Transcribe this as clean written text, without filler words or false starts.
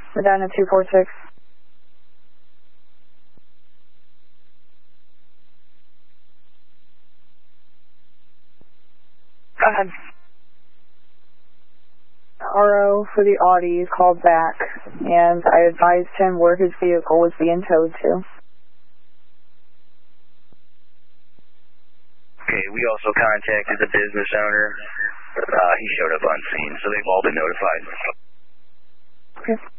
Medina 246. Go ahead. RO for the Audi called back, and I advised him where his vehicle was being towed to. Okay, we also contacted the business owner. He showed up on scene, so they've all been notified. Okay.